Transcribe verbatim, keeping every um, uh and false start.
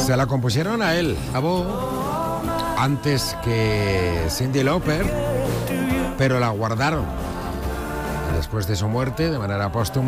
Se la compusieron a él, a Bo, antes que Cyndi Lauper, pero la guardaron después de su muerte de manera póstuma.